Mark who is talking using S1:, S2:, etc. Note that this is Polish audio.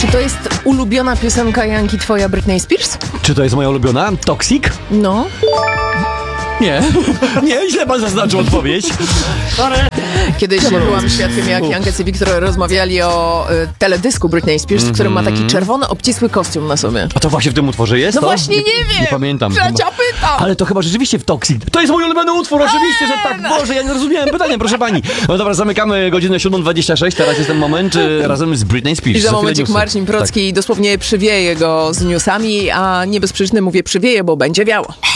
S1: Czy to jest ulubiona piosenka Janki twoja, Britney Spears?
S2: Czy to jest moja ulubiona? Toxic?
S1: No.
S2: Nie. Nie, źle pan zaznaczył odpowiedź.
S1: Kiedyś byłam świadkiem, jak Janka i Wiktor rozmawiali o teledysku Britney Spears, w którym ma taki czerwony, obcisły kostium na sobie.
S2: A to właśnie w tym utworze jest?
S1: No
S2: to?
S1: właśnie nie wiem.
S2: Nie pamiętam.
S1: Trzecia pytam.
S2: Ale to chyba rzeczywiście w Toxic. To jest mój ulubiony utwór, oczywiście, że tak. Boże, ja nie rozumiałem pytania, proszę pani. No dobra, zamykamy godzinę 7:26. Teraz jest ten moment razem z Britney Spears.
S1: I za momencik Marcin Procki dosłownie przywieje go z newsami, a nie bez przyczyny mówię przywieje, bo będzie wiało.